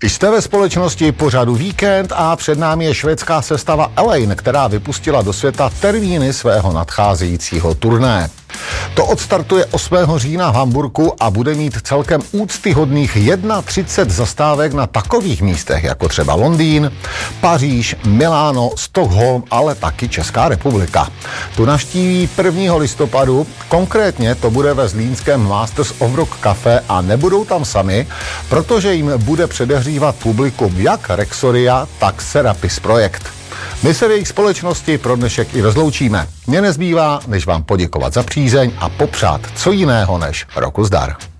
Jste ve společnosti pořadu Víkend a před námi je švédská sestava Elaine, která vypustila do světa termíny svého nadcházejícího turné. To odstartuje 8. října v Hamburku a bude mít celkem úctyhodných 31 zastávek na takových místech, jako třeba Londýn, Paříž, Miláno, Stockholm, ale taky Česká republika. Tu navštíví 1. listopadu, konkrétně to bude ve zlínském Masters of Rock Café a nebudou tam sami, protože jim bude předehřívat publikum jak Rexoria, tak Serapis Projekt. My se v jejich společnosti pro dnešek i rozloučíme. Mně nezbývá, než vám poděkovat za přízeň a popřát co jiného než roku zdar.